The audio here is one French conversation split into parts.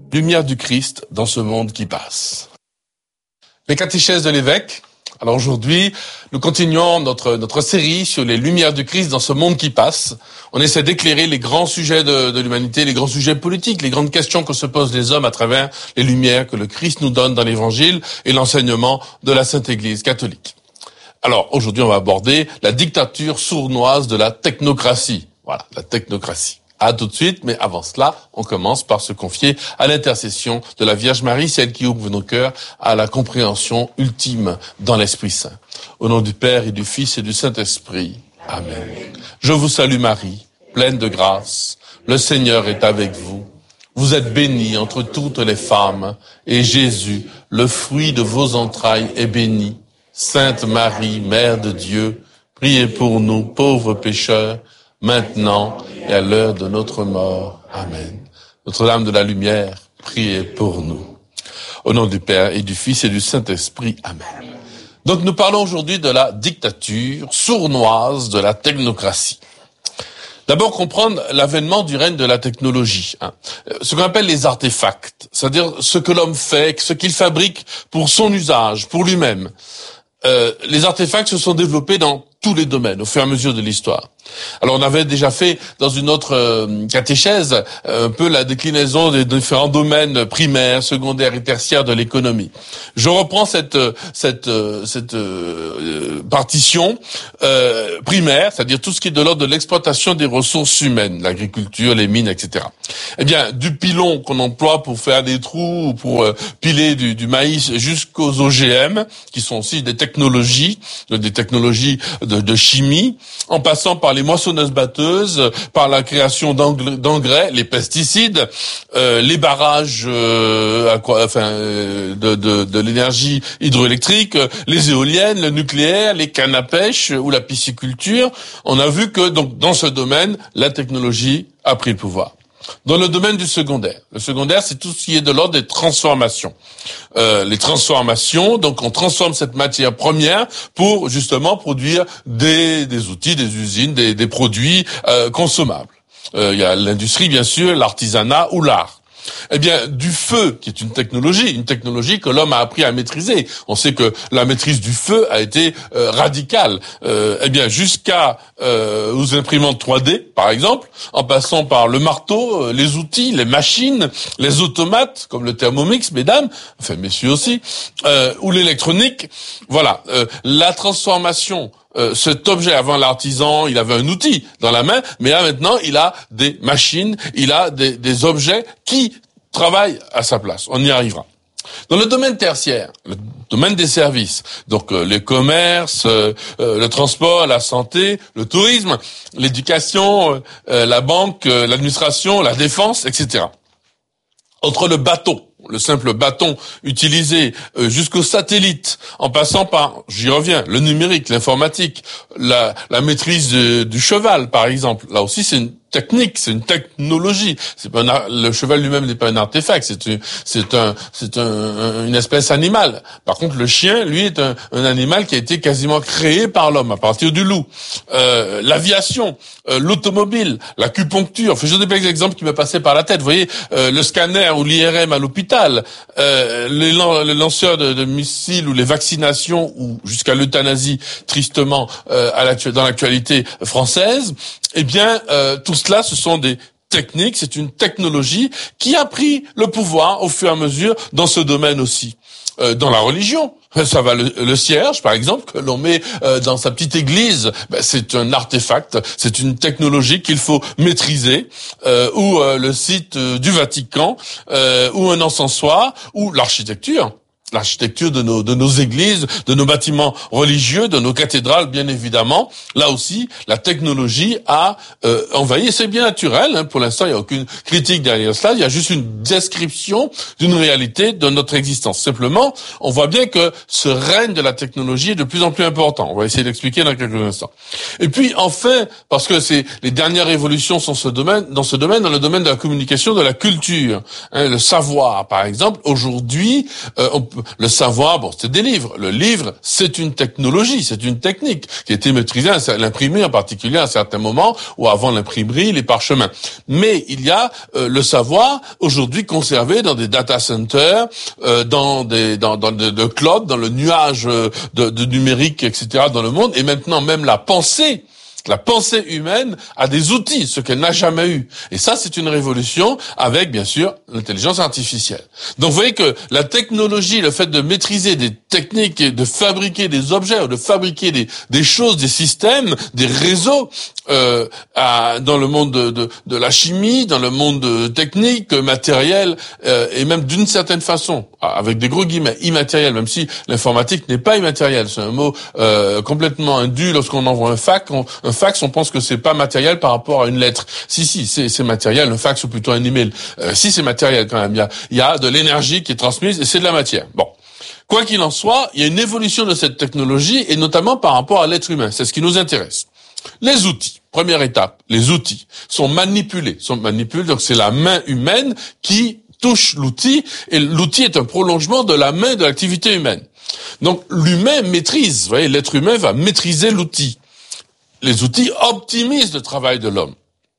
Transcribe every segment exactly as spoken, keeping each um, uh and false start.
Lumière du Christ dans ce monde qui passe. Les catéchèses de l'évêque. Alors aujourd'hui, nous continuons notre notre série sur les lumières du Christ dans ce monde qui passe. On essaie d'éclairer les grands sujets de, de l'humanité, les grands sujets politiques, les grandes questions que se posent les hommes à travers les lumières que le Christ nous donne dans l'Évangile et l'enseignement de la Sainte Église catholique. Alors aujourd'hui, on va aborder la dictature sournoise de la technocratie. Voilà, la technocratie. À tout de suite, mais avant cela, on commence par se confier à l'intercession de la Vierge Marie, celle qui ouvre nos cœurs à la compréhension ultime dans l'Esprit Saint. Au nom du Père et du Fils et du Saint-Esprit. Amen. Je vous salue Marie, pleine de grâce. Le Seigneur est avec vous. Vous êtes bénie entre toutes les femmes, et Jésus, le fruit de vos entrailles, est béni. Sainte Marie, Mère de Dieu, priez pour nous, pauvres pécheurs, maintenant et à l'heure de notre mort. Amen. Notre-Dame de la Lumière, priez pour nous. Au nom du Père et du Fils et du Saint-Esprit. Amen. Donc nous parlons aujourd'hui de la dictature sournoise de la technocratie. D'abord comprendre l'avènement du règne de la technologie, hein. Ce qu'on appelle les artefacts, c'est-à-dire ce que l'homme fait, ce qu'il fabrique pour son usage, pour lui-même. Euh, les artefacts se sont développés dans tous les domaines au fur et à mesure de l'histoire. Alors on avait déjà fait dans une autre euh, catéchèse euh, un peu la déclinaison des différents domaines primaires, secondaires et tertiaires de l'économie. Je reprends cette cette cette euh, partition euh, primaire, c'est-à-dire tout ce qui est de l'ordre de l'exploitation des ressources humaines, l'agriculture, les mines, et cetera. Eh bien, du pilon qu'on emploie pour faire des trous ou pour euh, piler du, du maïs jusqu'aux O G M, qui sont aussi des technologies, des technologies de, de chimie, en passant par les moissonneuses-batteuses, par la création d'engrais, les pesticides, euh, les barrages euh, à quoi, enfin, euh, de, de, de l'énergie hydroélectrique, les éoliennes, le nucléaire, les cannes à pêche ou la pisciculture. On a vu que donc dans ce domaine, la technologie a pris le pouvoir. Dans le domaine du secondaire, le secondaire, c'est tout ce qui est de l'ordre des transformations. Euh, les transformations, donc on transforme cette matière première pour justement produire des, des outils, des usines, des, des produits euh, consommables. Euh, il y a l'industrie, bien sûr, l'artisanat ou l'art. Eh bien, du feu, qui est une technologie, une technologie que l'homme a appris à maîtriser. On sait que la maîtrise du feu a été euh, radicale. Euh, eh bien, jusqu'à euh, aux imprimantes trois D, par exemple, en passant par le marteau, euh, les outils, les machines, les automates, comme le Thermomix, mesdames, enfin messieurs aussi, euh, ou l'électronique. Voilà, euh, la transformation. Euh, cet objet, avant l'artisan, il avait un outil dans la main, mais là maintenant, il a des machines, il a des, des objets qui travaillent à sa place. On y arrivera. Dans le domaine tertiaire, le domaine des services, donc euh, les commerces, euh, euh, le transport, la santé, le tourisme, l'éducation, euh, la banque, euh, l'administration, la défense, et cetera. Entre le bateau, le simple bâton utilisé euh, jusqu'au satellite, en passant par, j'y reviens, le numérique, l'informatique, la, la maîtrise de, du cheval, par exemple. Là aussi, c'est une technique, c'est une technologie. C'est pas un, le cheval lui-même n'est pas un artefact, c'est une, c'est un, c'est un, une espèce animale. Par contre, le chien, lui, est un, un animal qui a été quasiment créé par l'homme à partir du loup. Euh, l'aviation, euh, l'automobile, l'acupuncture. Enfin, je donne des exemples qui me passaient par la tête. Vous voyez, euh, le scanner ou l'I R M à l'hôpital, euh, les, lan- les lanceurs de, de missiles ou les vaccinations ou jusqu'à l'euthanasie, tristement, euh, à l'actu- dans l'actualité française. Eh bien, euh, tout cela, ce sont des techniques, c'est une technologie qui a pris le pouvoir au fur et à mesure dans ce domaine aussi. Euh, dans la religion, ça va le, le cierge, par exemple, que l'on met euh, dans sa petite église, ben, c'est un artefact, c'est une technologie qu'il faut maîtriser, euh, ou euh, le site euh, du Vatican, euh, ou un encensoir, ou l'architecture. L'architecture de nos de nos églises, de nos bâtiments religieux, de nos cathédrales, bien évidemment. Là aussi, la technologie a euh, envahi. Et c'est bien naturel. Hein, pour l'instant, il n'y a aucune critique derrière cela. Il y a juste une description d'une réalité de notre existence. Simplement, on voit bien que ce règne de la technologie est de plus en plus important. On va essayer d'expliquer dans quelques instants. Et puis, enfin, parce que c'est les dernières révolutions sont ce domaine, dans ce domaine, dans le domaine de la communication, de la culture, hein, le savoir, par exemple. Aujourd'hui, euh, on peut le savoir, bon, c'est des livres. Le livre, c'est une technologie, c'est une technique qui a été maîtrisée à l'imprimerie en particulier à un certain moment, ou avant l'imprimerie, les parchemins. Mais il y a euh, le savoir aujourd'hui conservé dans des data centers, euh, dans des dans dans de, de cloud, dans le nuage de, de numérique, et cetera dans le monde, et maintenant même la pensée. La pensée humaine a des outils, ce qu'elle n'a jamais eu. Et ça, c'est une révolution avec, bien sûr, l'intelligence artificielle. Donc, vous voyez que la technologie, le fait de maîtriser des techniques et de fabriquer des objets, ou de fabriquer des, des choses, des systèmes, des réseaux, euh, à, dans le monde de, de, de la chimie, dans le monde technique, matériel, euh, et même d'une certaine façon, avec des gros guillemets, immatériel, même si l'informatique n'est pas immatérielle. C'est un mot euh, complètement indu lorsqu'on envoie un fax. On, un fax, on pense que c'est pas matériel par rapport à une lettre. Si, si, c'est, c'est matériel. Un fax ou plutôt un email. Euh, si, c'est matériel quand même. Il y a, il y a de l'énergie qui est transmise et c'est de la matière. Bon. Quoi qu'il en soit, il y a une évolution de cette technologie et notamment par rapport à l'être humain. C'est ce qui nous intéresse. Les outils. Première étape. Les outils sont manipulés. Sont manipulés. Donc c'est la main humaine qui touche l'outil et l'outil est un prolongement de la main de l'activité humaine. Donc l'humain maîtrise. Vous voyez, l'être humain va maîtriser l'outil. Les outils optimisent le travail de l'homme.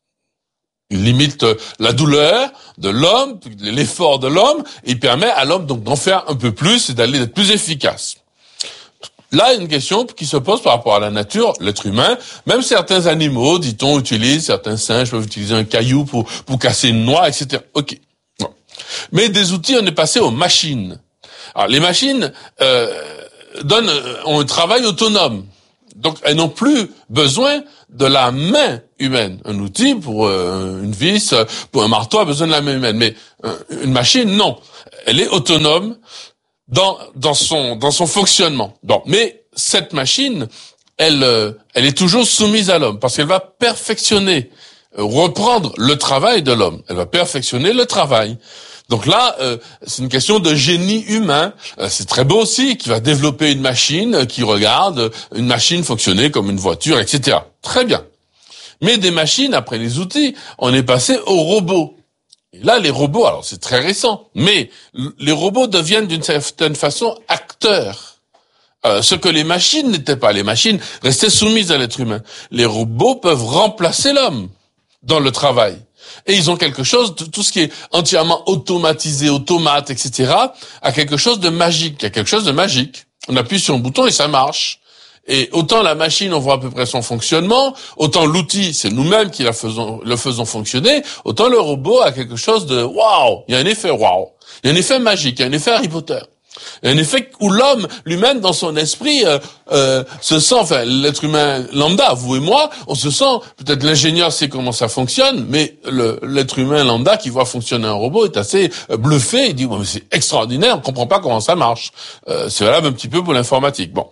Ils limitent la douleur de l'homme, l'effort de l'homme, et il permet à l'homme donc d'en faire un peu plus et d'aller être plus efficace. Là, il y a une question qui se pose par rapport à la nature, l'être humain. Même certains animaux, dit-on, utilisent, certains singes peuvent utiliser un caillou pour, pour casser une noix, et cetera. Ok. Bon. Mais des outils, on est passé aux machines. Alors, les machines euh, donnent, ont un travail autonome. Donc, elles n'ont plus besoin de la main humaine. Un outil pour euh, une vis, pour un marteau a besoin de la main humaine. Mais euh, une machine, non. Elle est autonome dans dans son dans son fonctionnement. Bon, mais cette machine, elle euh, elle est toujours soumise à l'homme parce qu'elle va perfectionner, euh, reprendre le travail de l'homme. Elle va perfectionner le travail. Donc là, euh, c'est une question de génie humain. Euh, c'est très beau aussi, qui va développer une machine qui regarde une machine fonctionner comme une voiture, et cetera. Très bien. Mais des machines, après les outils, on est passé aux robots. Et là, les robots, alors c'est très récent, mais les robots deviennent d'une certaine façon acteurs. Euh, ce que les machines n'étaient pas. Les machines restaient soumises à l'être humain. Les robots peuvent remplacer l'homme dans le travail. Et ils ont quelque chose, tout ce qui est entièrement automatisé, automate, et cetera, a quelque chose de magique. Il y a quelque chose de magique. On appuie sur un bouton et ça marche. Et autant la machine, on voit à peu près son fonctionnement, autant l'outil, c'est nous-mêmes qui la faisons, le faisons fonctionner, autant le robot a quelque chose de waouh. Il y a un effet waouh. Il y a un effet magique, il y a un effet Harry Potter. Il y a un effet où l'homme, lui-même, dans son esprit, euh, euh, se sent, enfin, l'être humain lambda, vous et moi, on se sent, peut-être l'ingénieur sait comment ça fonctionne, mais le, l'être humain lambda qui voit fonctionner un robot est assez bluffé, il dit, bon, mais c'est extraordinaire, on comprend pas comment ça marche. Euh, c'est valable un petit peu pour l'informatique. Bon.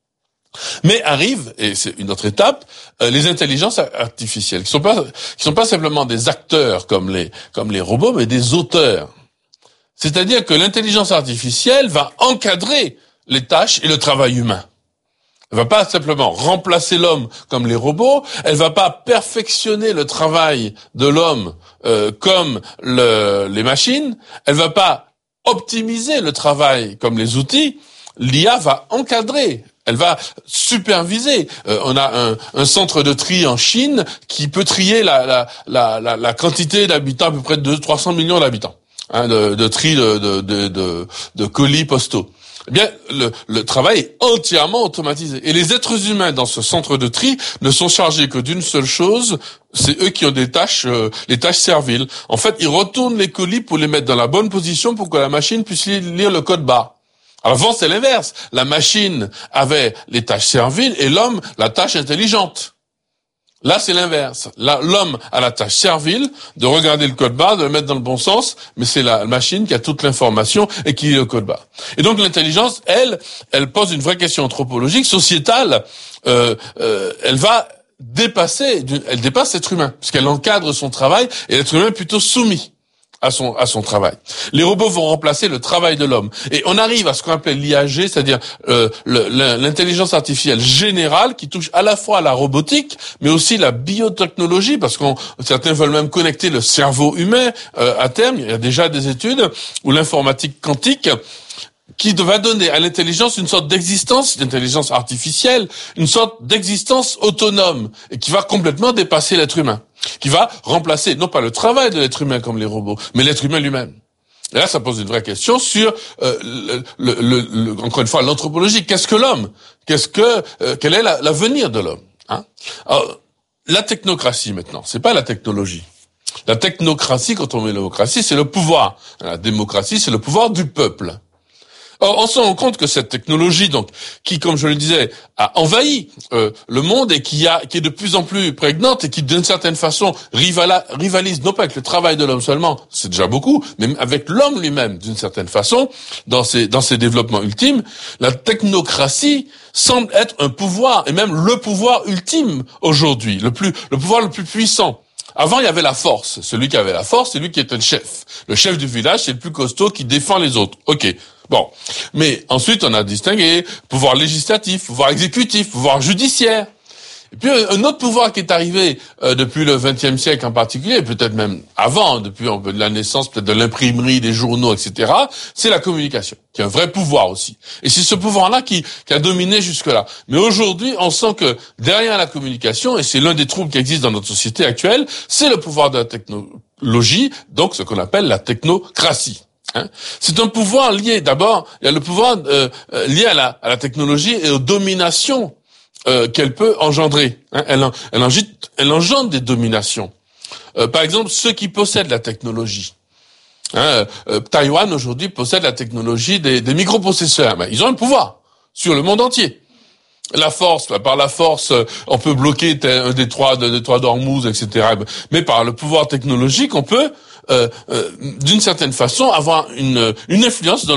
Mais arrive, et c'est une autre étape, euh, les intelligences artificielles, qui sont pas, qui sont pas simplement des acteurs comme les, comme les robots, mais des auteurs. C'est-à-dire que l'intelligence artificielle va encadrer les tâches et le travail humain. Elle va pas simplement remplacer l'homme comme les robots, elle va pas perfectionner le travail de l'homme euh, comme le, les machines, elle va pas optimiser le travail comme les outils, l'I A va encadrer. Elle va superviser. Euh, on a un, un centre de tri en Chine qui peut trier la, la, la, la, la quantité d'habitants, à peu près de deux cents à trois cents millions d'habitants. Hein, de, de tri de, de, de, de, de colis postaux. Eh bien, le, le travail est entièrement automatisé. Et les êtres humains dans ce centre de tri ne sont chargés que d'une seule chose, c'est eux qui ont des tâches, euh, les tâches serviles. En fait, ils retournent les colis pour les mettre dans la bonne position pour que la machine puisse lire le code barre. Avant, c'est l'inverse. La machine avait les tâches serviles et l'homme la tâche intelligente. Là, c'est l'inverse. Là, l'homme a la tâche servile de regarder le code barre, de le mettre dans le bon sens, mais c'est la machine qui a toute l'information et qui lit le code barre. Et donc, l'intelligence, elle, elle pose une vraie question anthropologique, sociétale. Euh, euh, elle va dépasser, elle dépasse l'être humain, puisqu'elle encadre son travail et l'être humain est plutôt soumis à son à son travail. Les robots vont remplacer le travail de l'homme. Et on arrive à ce qu'on appelle l'I A G, c'est-à-dire euh, le, l'intelligence artificielle générale qui touche à la fois la robotique, mais aussi la biotechnologie, parce qu'on certains veulent même connecter le cerveau humain euh, à terme. Il y a déjà des études où l'informatique quantique qui va donner à l'intelligence une sorte d'existence, d'intelligence artificielle, une sorte d'existence autonome, et qui va complètement dépasser l'être humain, qui va remplacer, non pas le travail de l'être humain comme les robots, mais l'être humain lui-même. Et là, ça pose une vraie question sur, euh, le, le, le, le, encore une fois, l'anthropologie. Qu'est-ce que l'homme? Qu'est-ce que, euh, quel est la, l'avenir de l'homme, hein? Alors, la technocratie, maintenant, c'est pas la technologie. La technocratie, quand on met démocratie, c'est le pouvoir. La démocratie, c'est le pouvoir du peuple. Or, on se rend compte que cette technologie, donc, qui, comme je le disais, a envahi euh, le monde et qui a, qui est de plus en plus prégnante et qui, d'une certaine façon, rivala, rivalise non pas avec le travail de l'homme seulement, c'est déjà beaucoup, mais avec l'homme lui-même, d'une certaine façon, dans ses, dans ses développements ultimes, la technocratie semble être un pouvoir, et même le pouvoir ultime aujourd'hui, le plus, le pouvoir le plus puissant. Avant, il y avait la force. Celui qui avait la force, c'est lui qui était le chef. Le chef du village, c'est le plus costaud qui défend les autres. Ok. Bon. Mais ensuite, on a distingué pouvoir législatif, pouvoir exécutif, pouvoir judiciaire. Et puis, un autre pouvoir qui est arrivé euh, depuis le vingtième siècle en particulier, peut-être même avant, depuis la naissance peut-être de l'imprimerie, des journaux, et cetera, c'est la communication, qui est un vrai pouvoir aussi. Et c'est ce pouvoir-là qui, qui a dominé jusque-là. Mais aujourd'hui, on sent que derrière la communication, et c'est l'un des troubles qui existent dans notre société actuelle, c'est le pouvoir de la technologie, donc ce qu'on appelle la technocratie. Hein, c'est un pouvoir lié, d'abord, il y a le pouvoir euh, lié à la, à la technologie et aux dominations Euh, qu'elle peut engendrer. Hein, elle, elle, engendre, elle engendre des dominations. Euh, par exemple, ceux qui possèdent la technologie. Hein, euh, Taïwan, aujourd'hui, possède la technologie des, des microprocesseurs. Ben, ils ont un pouvoir sur le monde entier. La force, par la force, on peut bloquer un détroit, de détroit d'Ormuz, et cetera. Mais par le pouvoir technologique, on peut, euh, euh, d'une certaine façon, avoir une, une influence dans